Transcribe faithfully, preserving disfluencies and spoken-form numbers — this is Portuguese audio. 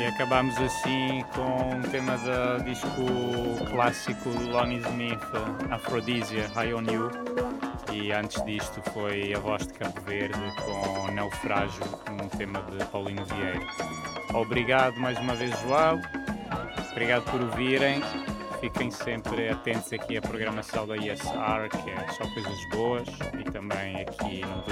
acabámos assim com um tema do disco clássico de Lonnie Smith, Aphrodisia, High on You. E antes disto foi A Voz de Cabo Verde com Naufrágio, um tema de Paulinho Vieira. Obrigado mais uma vez, João. Obrigado por ouvirem. Fiquem sempre atentos aqui à programação da I S R, que é só coisas boas, e também aqui no